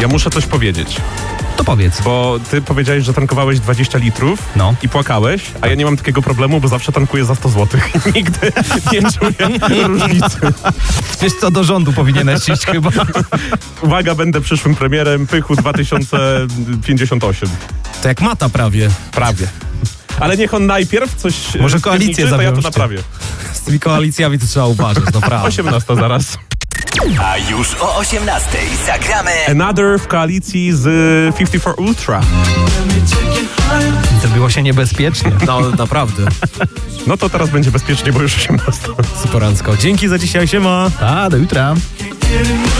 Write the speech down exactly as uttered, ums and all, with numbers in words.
Ja muszę coś powiedzieć. To powiedz. Bo ty powiedziałeś, że tankowałeś dwadzieścia litrów No. i płakałeś, a ja nie mam takiego problemu, bo zawsze tankuję za sto złotych i nigdy nie czuję różnicy. Wiesz co, do rządu powinieneś iść chyba. Uwaga, będę przyszłym premierem Pychu dwa tysiące pięćdziesiąt osiem. To jak Mata prawie. Prawie. Ale niech on najpierw coś Może koalicję to ja to zawiążcie. naprawię. Z tymi koalicjami to trzeba uważać, naprawdę. osiemnasta zaraz. A już o osiemnastej zagramy Another w koalicji z pięćdziesiąt cztery Ultra. Zrobiło się niebezpiecznie. No, naprawdę. No to teraz będzie bezpiecznie, bo już osiemnasta. Superancko. Dzięki za dzisiaj, siema. A, do jutra.